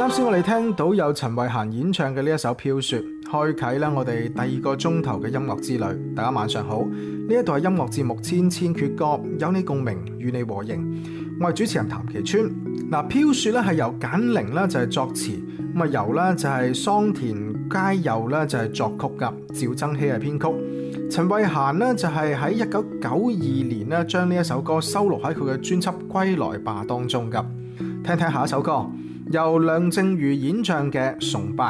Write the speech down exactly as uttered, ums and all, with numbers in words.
啱先我哋聽到有陳慧嫻演唱嘅呢一首《飄雪》，開啟啦我哋第二個鐘頭嘅音樂之旅。大家晚上好，呢一度係音樂節目《千千闕歌》，有你共鳴，與你和應。我係主持人譚其川。嗱，《飄雪》咧係由簡玲咧就係作詞，咁啊由咧就係桑田佳祐咧就係作曲噶，趙增熹係編曲。陳慧嫻呢就係喺一九九二年咧將呢一首歌收錄喺佢嘅專輯《歸來吧》當中噶。聽聽下一首歌，由梁靜茹演唱嘅《崇拜》。